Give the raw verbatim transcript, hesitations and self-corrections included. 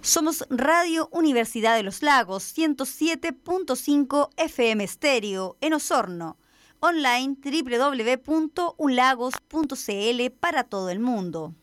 Somos Radio Universidad de los Lagos, ciento siete punto cinco F M Estéreo en Osorno. Online doble u doble u doble u punto ulagos punto c l para todo el mundo.